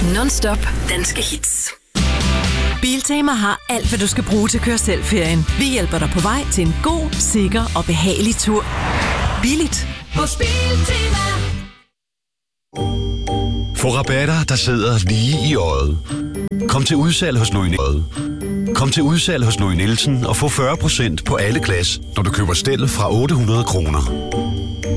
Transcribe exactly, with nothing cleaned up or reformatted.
Non-stop danske hits. Biltema har alt, hvad du skal bruge til at køre selv-ferien. Vi hjælper dig på vej til en god, sikker og behagelig tur. Billigt. Hos Biltema. Få rabatter, der sidder lige i øjet. Kom til udsalg hos Louis Nielsen. Kom til udsalg hos Louis Nielsen og få fyrre procent på alle glas, når du køber stel fra otte hundrede kroner.